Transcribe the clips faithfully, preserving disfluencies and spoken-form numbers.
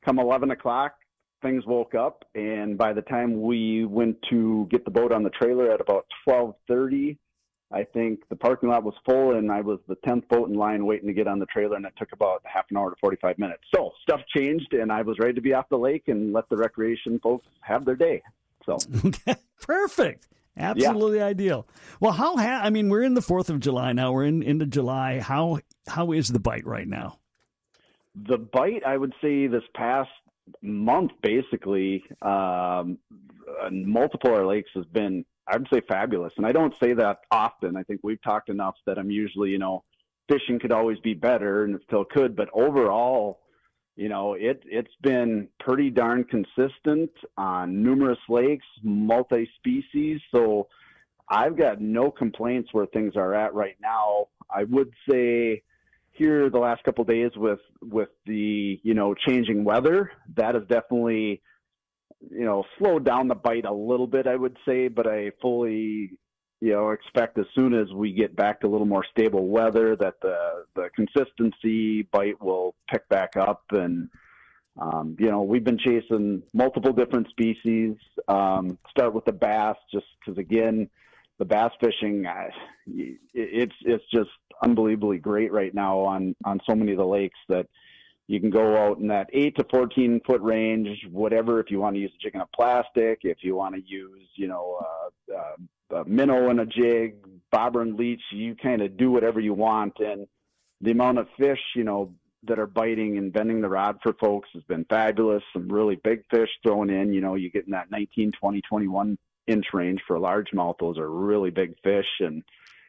come eleven o'clock, things woke up, and by the time we went to get the boat on the trailer at about twelve thirty, I think the parking lot was full, and I was the tenth boat in line waiting to get on the trailer, and it took about half an hour to forty-five minutes. So stuff changed, and I was ready to be off the lake and let the recreation folks have their day. So Perfect. Absolutely yeah. ideal. Well, how, ha- I mean, we're in the fourth of July now. We're in into July. How How is the bite right now? The bite, I would say this past month, basically, um, multiple our lakes has been, I would say, fabulous. And I don't say that often. I think we've talked enough that I'm usually, you know, fishing could always be better, and it still could. But overall, you know, it, it's been pretty darn consistent on numerous lakes, multi-species. So I've got no complaints where things are at right now. I would say here the last couple of days with, with the, you know, changing weather, that has definitely, you know, slowed down the bite a little bit, I would say, but I fully, you know, expect as soon as we get back to a little more stable weather that the, the consistency bite will pick back up. And, um, you know, we've been chasing multiple different species. Um, start with the bass, just because, again, the bass fishing, I, it's, it's just unbelievably great right now on, on so many of the lakes that you can go out in that eight to fourteen foot range, whatever, if you want to use a jig and a plastic, if you want to use, you know, uh, uh, a minnow and a jig, bobber and leech, you kind of do whatever you want. And the amount of fish, you know, that are biting and bending the rod for folks has been fabulous. Some really big fish thrown in, you know, you get in that nineteen, twenty, twenty-one inch range for a largemouth. Those are really big fish. And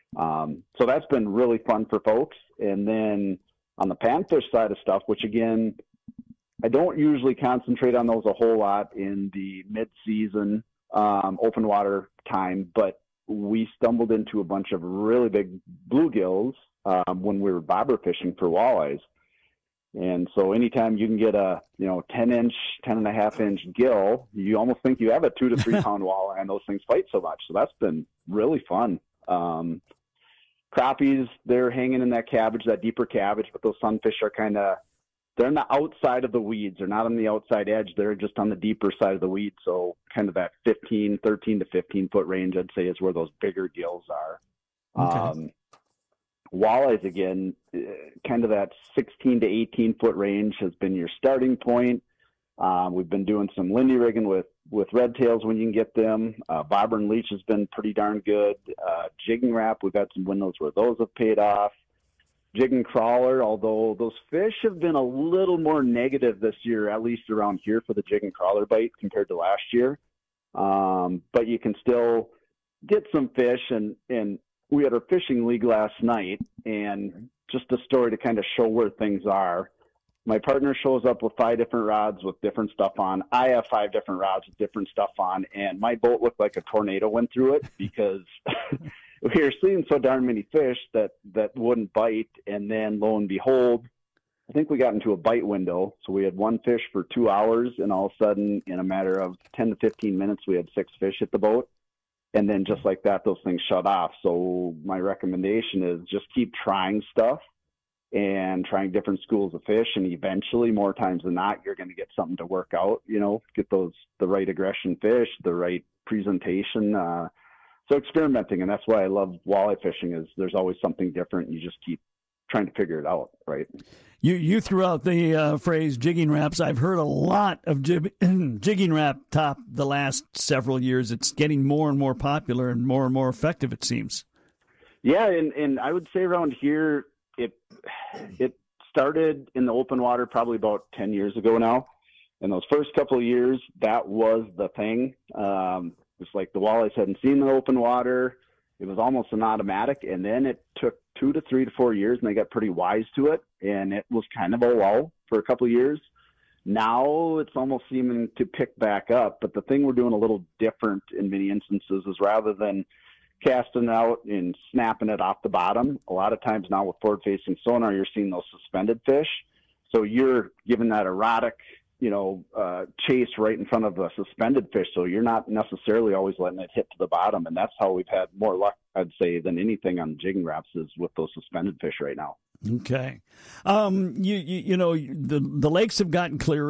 um, so that's been really fun for folks. And then on the panfish side of stuff, which again, I don't usually concentrate on those a whole lot in the mid-season um, open water time, but we stumbled into a bunch of really big bluegills um, when we were bobber fishing for walleyes. And so anytime you can get a, you know, ten inch, ten and a half inch gill, you almost think you have a two to three pound walleye, and those things fight so much. So that's been really fun. Um, crappies, they're hanging in that cabbage, that deeper cabbage, but those sunfish are kind of, they're on the outside of the weeds. They're not on the outside edge. They're just on the deeper side of the weeds. So kind of that fifteen, thirteen to fifteen foot range, I'd say, is where those bigger gills are. Okay. Um, walleyes, again, kind of that sixteen to eighteen foot range has been your starting point. Um, we've been doing some Lindy rigging with, with red tails when you can get them. Uh, bobber and leech has been pretty darn good. Uh, jigging wrap, we've got some windows where those have paid off. Jig and crawler, although those fish have been a little more negative this year, at least around here for the jig and crawler bite compared to last year. Um, but you can still get some fish, and, and we had our fishing league last night, and just a story to kind of show where things are. My partner shows up with five different rods with different stuff on. I have five different rods with different stuff on, and my boat looked like a tornado went through it because we were seeing so darn many fish that, that wouldn't bite. And then lo and behold, I think we got into a bite window. So we had one fish for two hours, and all of a sudden, in a matter of ten to fifteen minutes, we had six fish at the boat. And then just like that, those things shut off. So my recommendation is just keep trying stuff and trying different schools of fish, and eventually, more times than not, you're going to get something to work out, you know, get those, the right aggression fish, the right presentation. Uh, so experimenting, and that's why I love walleye fishing, is there's always something different. You just keep trying to figure it out, right? You you threw out the uh, phrase jigging wraps. I've heard a lot of jib- jigging wrap top the last several years. It's getting more and more popular and more and more effective, it seems. Yeah, and, and I would say around here, it it started in the open water probably about ten years ago now. And those first couple of years, that was the thing. Um, it's like the walleyes hadn't seen the open water. It was almost an automatic. And then it took two to three to four years, and they got pretty wise to it. And it was kind of a lull for a couple of years. Now it's almost seeming to pick back up. But the thing we're doing a little different in many instances is, rather than casting it out and snapping it off the bottom, a lot of times now with forward-facing sonar, you're seeing those suspended fish. So you're giving that erotic, you know, uh, chase right in front of a suspended fish. So you're not necessarily always letting it hit to the bottom. And that's how we've had more luck, I'd say, than anything on jigging wraps, is with those suspended fish right now. Okay. Um, you, you, you know, the, the lakes have gotten clearer.